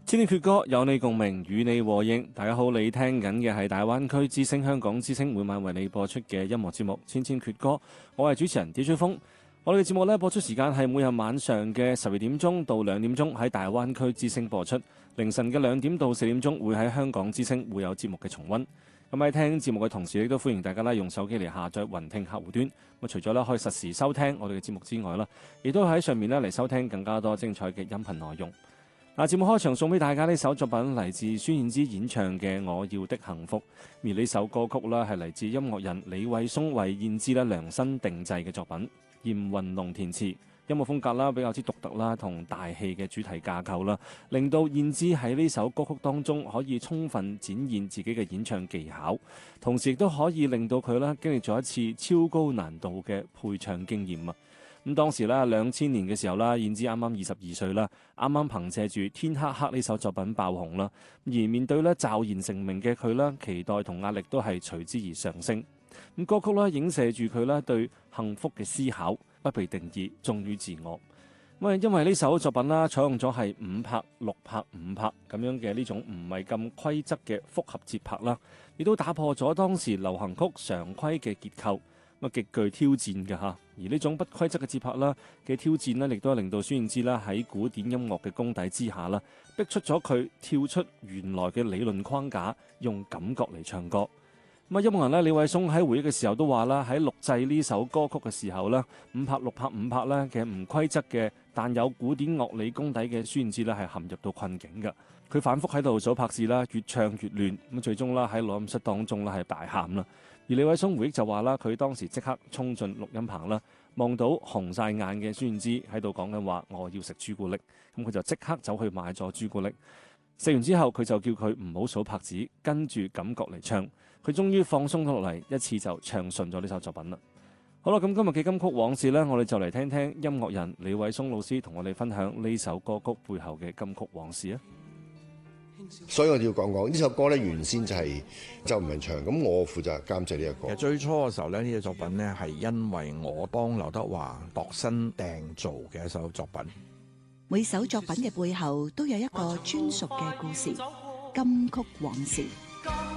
千禧決歌有你共鳴，與你和應。大家好，你聽緊嘅係大灣區之聲香港之聲每晚為你播出嘅音樂節目《千禧決歌》，我係主持人 DJ 風。我哋嘅節目播出時間係每日晚上嘅12點鐘到2點鐘喺大灣區之聲播出，凌晨嘅2點到4點鐘會喺香港之聲會有節目嘅重溫。咁喺聽節目嘅同時，亦都歡迎大家用手機嚟下載雲聽客戶端。咁除咗可以實時收聽我哋嘅節目之外啦，亦都喺上面嚟收聽更加多精彩嘅音頻內容。節目開場送俾大家呢首作品嚟自孫燕姿演唱嘅《我要的幸福》，而呢首歌曲係嚟自音樂人李偉松為燕姿量身定製嘅作品，嚴雲龍填詞，音樂風格比較之獨特啦，同大戲嘅主題架構啦，令到燕姿喺呢首歌曲當中可以充分展現自己嘅演唱技巧，同時亦都可以令到佢經歷咗一次超高難度嘅配唱經驗啊！咁當時2000年嘅時候燕姿啱啱22歲啦，啱啱憑藉住《天黑黑》呢首作品爆紅啦，而面對驟然成名嘅佢期待同壓力都係隨之而上升。咁歌曲影射住佢對幸福嘅思考，不被定義，忠於自我。咁因為呢首作品採用咗係5拍、6拍、5拍咁樣嘅呢種唔係咁規則嘅複合節拍啦，亦都打破咗當時流行曲常規嘅結構。極具挑戰嘅嚇，而呢種不規則嘅節拍嘅挑戰亦都令到孫燕姿喺古典音樂嘅功底之下逼出咗佢跳出原來嘅理論框架，用感覺嚟唱歌。音樂人李偉松喺回憶嘅時候都話喺錄製呢首歌曲嘅時候5拍、6拍、5拍嘅唔規則嘅，但有古典樂理功底嘅孫燕姿係陷入到困境嘅。佢反覆喺度數拍子越唱越亂，咁最終喺錄音室當中係大喊啦。而李偉松回憶就話佢當時即刻衝進錄音棚望到紅晒眼嘅孫燕姿喺度講緊話我要食朱古力，咁佢就即刻走去買咗朱古力。食完之後佢就叫佢唔好數拍子，跟住感覺嚟唱。佢終於放鬆咗落嚟，一次就唱順咗呢首作品啦。好啦，咁今日嘅金曲往事我哋就嚟聽聽音樂人李偉松老師同我哋分享呢首歌曲背後嘅金曲往事啊！ 所以我要講講呢首歌原先就係周文明唱，咁我負責監製呢個歌。 其實最初嘅時候呢隻作品係因為我幫劉德華度身訂造嘅一首作品。 每首作品嘅背後都有一個專屬嘅故事，金曲往事。